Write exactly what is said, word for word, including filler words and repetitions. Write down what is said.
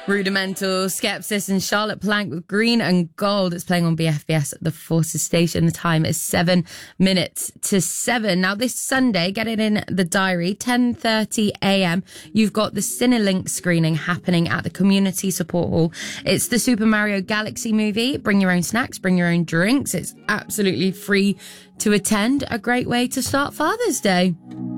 Rudimental, Skepsis and Charlotte Plank with Green and Gold. It's playing on B F B S at the Forces Station. The time is seven minutes to seven. Now this Sunday, get it in the diary, ten thirty a.m. You've got the Cinelink screening happening at the Community Support Hall. It's the Super Mario Galaxy movie. Bring your own snacks, bring your own drinks. It's absolutely free to attend. A great way to start Father's Day.